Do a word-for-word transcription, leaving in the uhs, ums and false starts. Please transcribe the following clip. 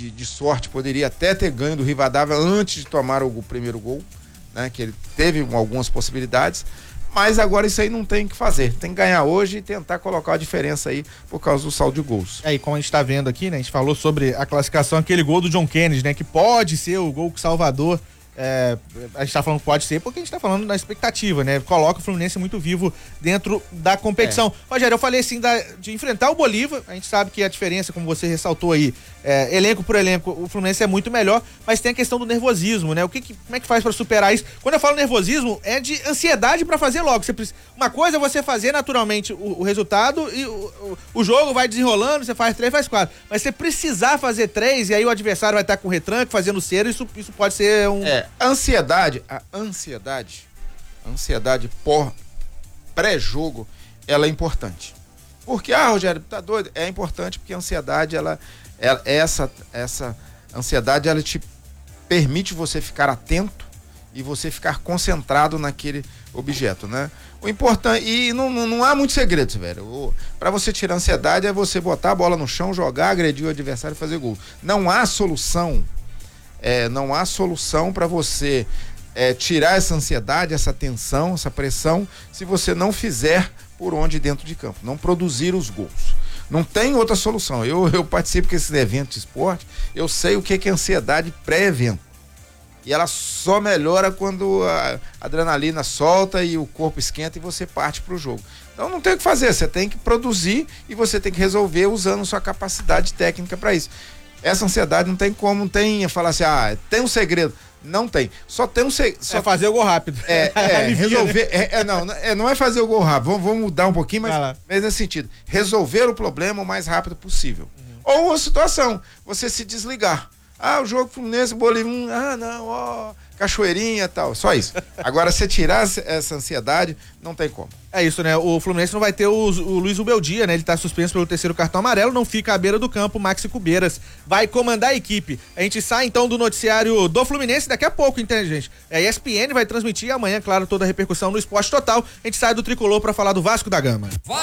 de, de sorte, poderia até ter ganho do Rivadavia antes de tomar o, o primeiro gol, né? Que ele teve algumas possibilidades, mas agora isso aí não tem o que fazer, tem que ganhar hoje e tentar colocar a diferença aí por causa do saldo de gols. É, e como a gente tá vendo aqui, né, a gente falou sobre a classificação, aquele gol do John Kennedy, né, que pode ser o gol que Salvador, é, a gente tá falando que pode ser porque a gente tá falando da expectativa, né, coloca o Fluminense muito vivo dentro da competição. É. Rogério, eu falei assim da, de enfrentar o Bolívar, a gente sabe que a diferença, como você ressaltou aí, é, elenco por elenco, o Fluminense é muito melhor, mas tem a questão do nervosismo, né, o que, que como é que faz pra superar isso? Quando eu falo nervosismo, é de ansiedade pra fazer logo. Você precisa, uma coisa é você fazer naturalmente o, o resultado e o, o, o jogo vai desenrolando, você faz três, faz quatro, mas você precisar fazer três e aí o adversário vai estar com retranque, fazendo cera, isso, isso pode ser um... É. A ansiedade, a ansiedade, a ansiedade por pré-jogo, ela é importante. Porque, ah, Rogério, tá doido? É importante porque a ansiedade, ela, ela essa, essa ansiedade, ela te permite você ficar atento e você ficar concentrado naquele objeto, né? O importante, e não, não, não há muito segredo, velho. Para você tirar a ansiedade é você botar a bola no chão, jogar, agredir o adversário e fazer gol. Não há solução. É, não há solução para você é, tirar essa ansiedade, essa tensão, essa pressão, se você não fizer por onde dentro de campo, não produzir os gols. Não tem outra solução. Eu, eu participo desses eventos de esporte, eu sei o que é ansiedade pré-evento. E ela só melhora quando a adrenalina solta e o corpo esquenta e você parte para o jogo. Então não tem o que fazer, você tem que produzir e você tem que resolver usando sua capacidade técnica para isso. Essa ansiedade não tem como, não tem falar assim, ah, tem um segredo. Não tem. Só tem um segredo. Só é fazer o gol rápido. É, é resolver. É, é, não, é, não é fazer o gol rápido. Vamos, vamos mudar um pouquinho, mas, ah mas nesse sentido. Resolver o problema o mais rápido possível. Uhum. Ou a situação, você se desligar. Ah, o jogo Fluminense, Bolívia, ah, não, ó, cachoeirinha e tal, só isso. Agora, se tirar essa ansiedade, não tem como. É isso, né? O Fluminense não vai ter o, o Luiz Ubeldia, né? Ele tá suspenso pelo terceiro cartão amarelo, não fica à beira do campo. Maxi Cubeiras vai comandar a equipe. A gente sai, então, do noticiário do Fluminense daqui a pouco, entende, gente? A E S P N vai transmitir amanhã, claro, toda a repercussão no Esporte Total. A gente sai do Tricolor pra falar do Vasco da Gama. Vai!